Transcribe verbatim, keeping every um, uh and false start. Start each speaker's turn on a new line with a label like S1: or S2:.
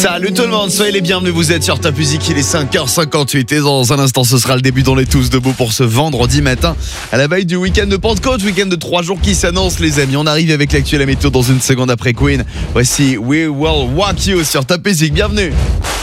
S1: Salut tout le monde, soyez les bienvenus, vous êtes sur Top Music, il est cinq heures cinquante-huit et dans un instant ce sera le début dans les tous debout pour ce vendredi matin à la veille du week-end de Pentecôte, week-end de trois jours qui s'annonce les amis. On arrive avec l'actuel météo dans une seconde après Queen. Voici We Will Walk You sur Top Music, bienvenue.